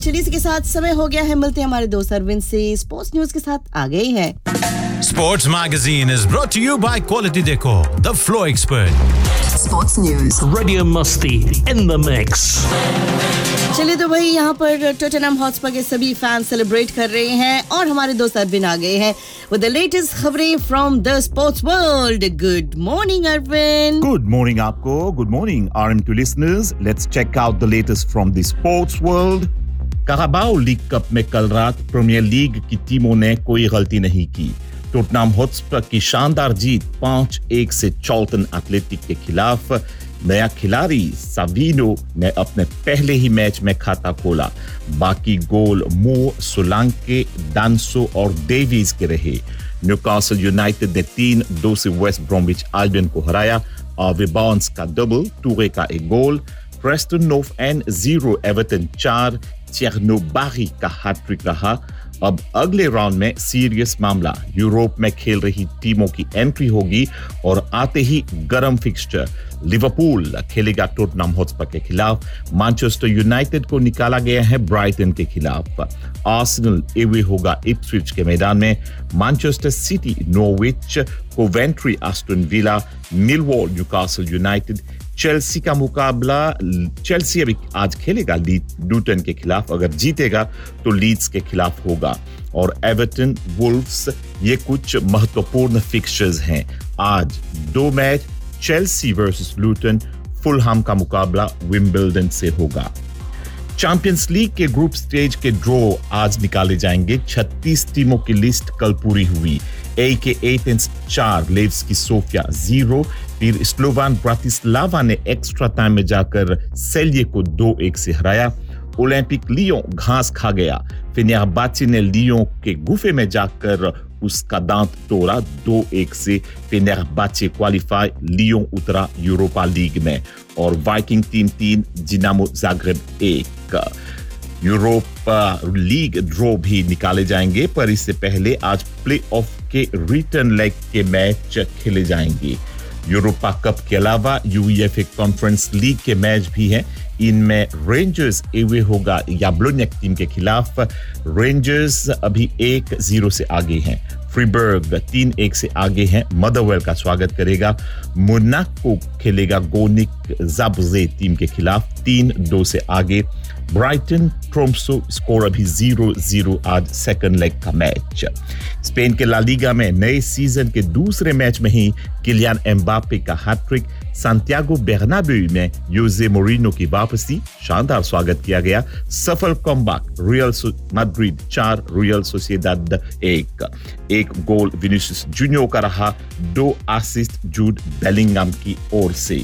चलिए इसके साथ समय हो गया है, मिलते हैं हमारे दोस्त अरविंद से स्पोर्ट्स न्यूज के साथ आ गए हैं। Sports Magazine is brought to you by Quality Decor, the Flow Expert. Sports News. Radio Musti in the mix. चलिए तो भाई यहाँ पर टोटनहम हॉटस्पर के सभी फैन सेलिब्रेट कर रहे हैं और हमारे दोस्त अरविंद आ गए हैं with the latest खबरें from the sports world. Good morning, Arvind. Good morning, आपको. Good morning, RM2 listeners. Let's check out the latest from the sports world. Carabao League Cup में कल रात प्रीमियर लीग की टीमों ने कोई गलती नहीं की। टोटनहम हॉटस्पर की शानदार जीत 5-1 से चार्ल्टन एथलेटिक के खिलाफ। नया खिलाड़ी साविनो ने अपने पहले ही मैच में खाता खोला। बाकी गोल मो, सोलांके, डांसो और डेविस के रहे। न्यूकासल यूनाइटेड ने 3-2 से वेस्ट ब्रोमविच अल्बियन को हराया। आर्वी बार्न्स का डबल, टूरे का एक गोल। प्रेस्टन नॉर्थ एंड 0, एवर्टन 4, चेर्नो बारी का हैट्रिक रहा। अब अगले राउंड में सीरियस मामला, यूरोप में खेल रही टीमों की एंट्री होगी और आते ही गरम फिक्सचर। लिवरपूल खेलेगा टोटनहम हॉटस्पर के खिलाफ। मैनचेस्टर यूनाइटेड को निकाला गया है ब्राइटन के खिलाफ। आर्सेनल एवे होगा इप्सविच के मैदान में। Manchester city Norwich, Coventry Aston villa, Millwall Newcastle United. Chelsea का मुकाबला, चेल्सी अभी आज खेलेगा लूटन के खिलाफ। अगर जीतेगा तो लीड्स के खिलाफ होगा। और एवर्टन वुल्व्स, ये कुछ महत्वपूर्ण फिक्सचर्स हैं। आज 2 match, Chelsea versus Lutan, Fulham का मुकाबला विंबलडन से होगा। चैंपियंस लीग के ग्रुप स्टेज के ड्रॉ आज निकाले जाएंगे। 36 टीमों की लिस्ट कल पूरी हुई। ए के एथेंस 4, लेव्स्की सोफिया 0, फिर स्लोवान ब्रातिस्लावा ने एक्स्ट्रा टाइम में जाकर सेल्ये को 2-1 से हराया। ओलंपिक लियोन घास खा गया। फेनेरबाचे ने लियोन के गुफे में जाकर उसका दांत तोड़ा 2-1 से। फेनेरबाचे क्वालिफाई, लियोन उतरा यूरोपा लीग में। और Viking team 3, जिनामो Zagreb 1। Europa league draw भी निकाले जाएंगे, पर इससे पहले आज प्ले ऑफ के रिटर्न लेग के मैच खेले जाएंगे। यूरोपा कप के अलावा यूईएफए कॉन्फ्रेंस लीग के मैच भी हैं। इनमें रेंजर्स एवे होगा याब्लोनिक टीम के खिलाफ। रेंजर्स अभी 1-0 से आगे हैं। फ्रीबर्ग 3-1 से आगे हैं। मदरवेल का स्वागत करेगा। मोनाको खेलेगा गोनिक जाब्जे टीम के खिलाफ, 3-2 से आगे। ब्राइटन ट्रोम्सो स्कोर अभी 0-0 आज सेकंड लेग का मैच। स्पेन के ला लीगा में नए सीजन के दूसरे मैच में ही किलियन एम्बापे का हैट्रिक। सांतियागो बेर्नाब्यू में योजे मोरिनो की वापसी, शानदार स्वागत किया गया। सफल comeback, real Madrid 4, real Sociedad 1। एक गोल विनिसियस जूनियर का रहा, 2 असिस्ट जूड बेलिंगम की ओर से।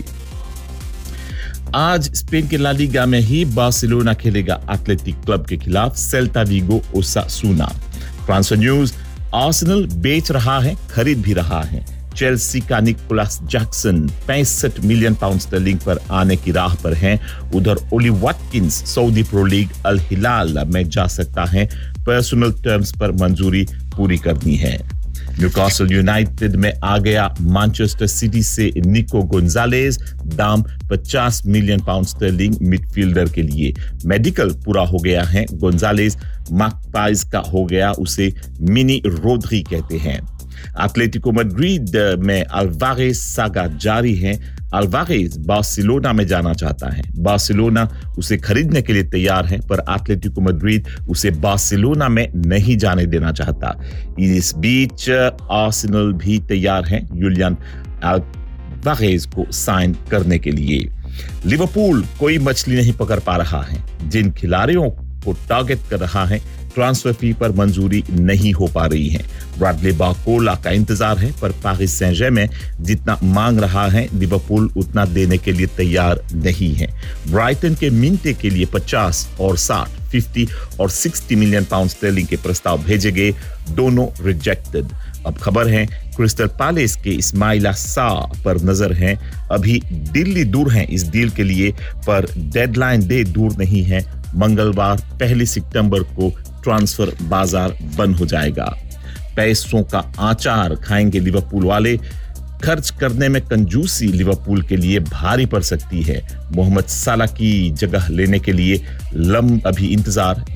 आज स्पेन के ला लीगा में ही बार्सिलोना खेलेगा एथलेटिक क्लब के खिलाफ। सेल्टा विगो ओसासुना। ट्रांसफर न्यूज, आर्सेनल बेच रहा है, खरीद भी रहा है। चेल्सी का Nicholas Jackson 65 million pound sterling पर आने की राह पर हैं। उधर ओली वाटकिंस सऊदी प्रो लीग अल हिलाल में जा सकता है, पर्सनल टर्म्स पर मंजूरी पूरी करनी है। न्यूकासल यूनाइटेड में आ गया मैनचेस्टर सिटी से निको गोंजालेस, दाम 50 मिलियन पाउंड स्टर्लिंग मिडफील्डर के लिए। मेडिकल पूरा हो गया है। गोंजालेस मैकपाइज का हो गया, उसे मिनी रोड्री कहते हैं। एटलेटिको मैड्रिड में अल्वारेज सागा जारी है। अल्वारेज बार्सिलोना में जाना चाहता है। बार्सिलोना उसे खरीदने के लिए तैयार है, पर एटलेटिको मैड्रिड उसे बार्सिलोना में नहीं जाने देना चाहता। इस बीच आर्सेनल भी तैयार है यूलियन अल्वारेज को साइन करने के लिए। लिवरपूल कोई मछली नहीं पकड़ पा रहा है। जिन खिलाड़ियों को टारगेट कर रहा है, ट्रांसफर फी पर मंजूरी नहीं हो पा रही है। ब्रैडली बारकोला का इंतजार है, पर पेरिस सेंट जर्मेन जितना मांग रहा है, लिवरपूल उतना देने के लिए तैयार नहीं है। ब्राइटन के मिंटे के लिए 50 और 60, 50 और 60 मिलियन पाउंड स्टर्लिंग के प्रस्ताव भेजे गए, दोनों रिजेक्टेड। अब खबर है क्रिस्टल पैलेस के इस्माइला सा पर नजर है। अभी दिल्ली दूर है इस डील के लिए, पर डेडलाइन डे दूर नहीं है। मंगलवार 1 सितंबर को ट्रांसफर बाजार बंद हो जाएगा। पैसों का आचार खाएंगे लिवरपूल वाले। खर्च करने में कंजूसी लिवरपूल के लिए भारी पड़ सकती है। मोहम्मद साला की जगह लेने के लिए अभी इंतजार